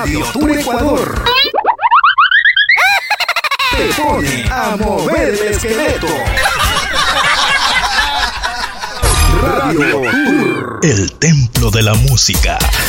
Radio Tour Ecuador te pone a mover el esqueleto. Radio Tour, el templo de la música.